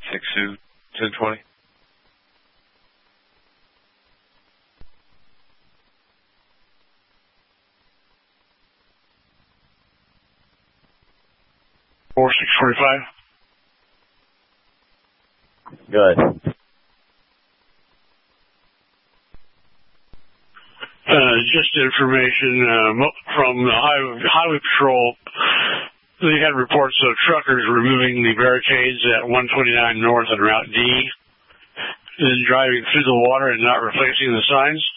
6-2, 1020. Four 645. Good. Just information from the Highway Patrol. They had reports of truckers removing the barricades at 129 North and Route D, then driving through the water and not replacing the signs.